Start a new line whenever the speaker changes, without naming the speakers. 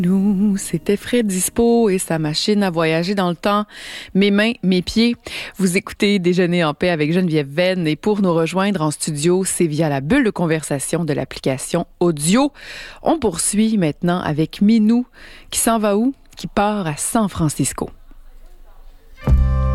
Nous, c'était Fred Dispo et sa machine à voyager dans le temps. Mes mains, mes pieds. Vous écoutez Déjeuner en paix avec Geneviève Venn et pour nous rejoindre en studio, c'est via la bulle de conversation de l'application Audio. On poursuit maintenant avec Minou qui s'en va où? Qui part à San Francisco.